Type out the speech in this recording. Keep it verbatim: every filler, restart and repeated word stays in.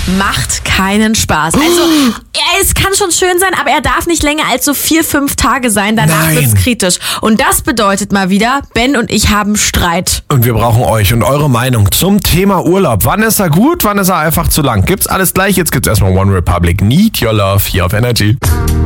macht keinen Spaß. Also, ja, es kann schon schön sein, aber er darf nicht länger als so vier, fünf Tage sein. Danach Nein. wird's kritisch. Und das bedeutet mal wieder, Ben und ich haben Streit. Und wir brauchen euch und eure Meinung zum Thema Urlaub. Wann ist er gut, wann ist er einfach zu lang? Gibt's alles gleich. Jetzt gibt's erstmal One Republic. Need Your Love hier auf Energy.